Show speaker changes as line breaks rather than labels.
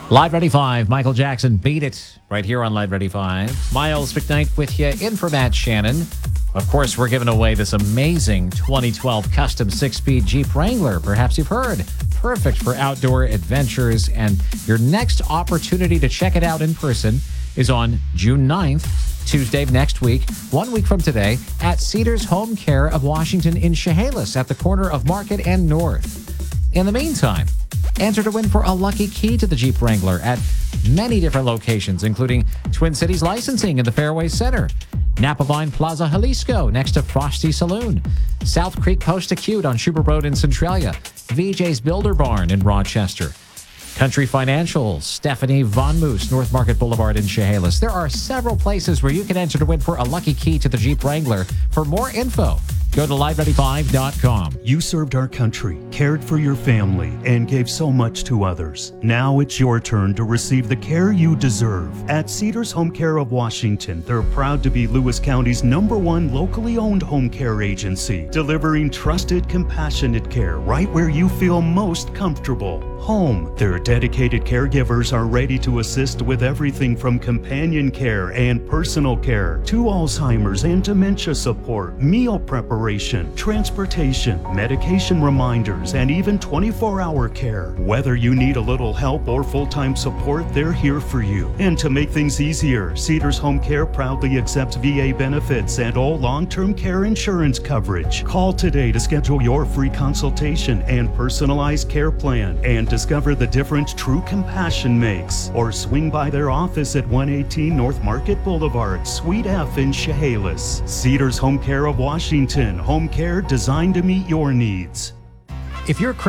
Live Ready 5, Michael Jackson, Beat It, right here on Live Ready 5. Miles McKnight with you, in for Matt Shannon. Of course, we're giving away this amazing 2012 custom 6-speed Jeep Wrangler. Perhaps you've heard. Perfect for outdoor adventures. And your next opportunity to check it out in person is on June 9th, Tuesday of next week, 1 week from today, at Cedars Home Care of Washington in Chehalis at the corner of Market and North. In the meantime, enter to win for a lucky key to the Jeep Wrangler at many different locations, including Twin Cities Licensing in the Fairway Center, Napa Vine Plaza Jalisco next to Frosty Saloon, South Creek Post Acute on Schubert Road in Centralia, VJ's Builder Barn in Rochester, Country Financial, Stephanie Von Moose, North Market Boulevard in Chehalis. There are several places where you can enter to win for a lucky key to the Jeep Wrangler. For more info, go to LiveReady5.com.
You served our country, cared for your family, and gave so much to others. Now it's your turn to receive the care you deserve. At Cedars Home Care of Washington, they're proud to be Lewis County's #1 locally owned home care agency, delivering trusted, compassionate care right where you feel most comfortable. Home. Their dedicated caregivers are ready to assist with everything from companion care and personal care to Alzheimer's and dementia support, meal preparation, transportation, medication reminders, and even 24-hour care. Whether you need a little help or full-time support, they're here for you. And to make things easier, Cedars Home Care proudly accepts VA benefits and all long-term care insurance coverage. Call today to schedule your free consultation and personalized care plan and discover the difference true compassion makes. Or swing by their office at 118 North Market Boulevard, Suite F in Chehalis. Cedars Home Care of Washington. Home care designed to meet your needs.
If you're